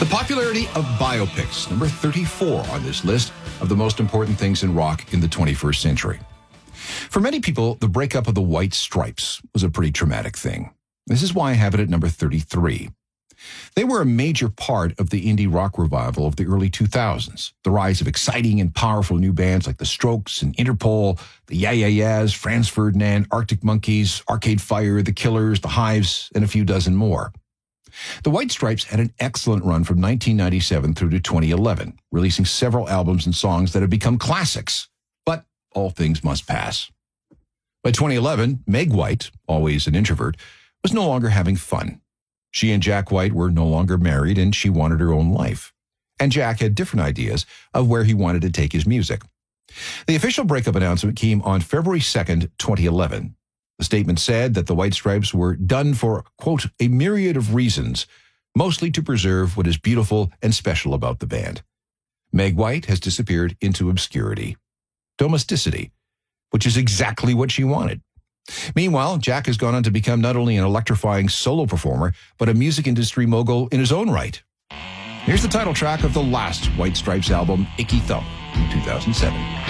popularity of biopics, number 34 on this list of the most important things in rock in the 21st century. For many people, the breakup of the White Stripes was a pretty traumatic thing. This is why I have it at number 33. They were a major part of the indie rock revival of the early 2000s, the rise of exciting and powerful new bands like The Strokes and Interpol, the Yeah Yeah Yeahs, Franz Ferdinand, Arctic Monkeys, Arcade Fire, The Killers, The Hives, and a few dozen more. The White Stripes had an excellent run from 1997 through to 2011, releasing several albums and songs that have become classics. But all things must pass. By 2011, Meg White, always an introvert, was no longer having fun. She and Jack White were no longer married, and she wanted her own life. And Jack had different ideas of where he wanted to take his music. The official breakup announcement came on February 2nd, 2011. The statement said that the White Stripes were done for, quote, a myriad of reasons, mostly to preserve what is beautiful and special about the band. Meg White has disappeared into obscurity. Domesticity, which is exactly what she wanted. Meanwhile, Jack has gone on to become not only an electrifying solo performer, but a music industry mogul in his own right. Here's the title track of the last White Stripes album, Icky Thump, from 2007.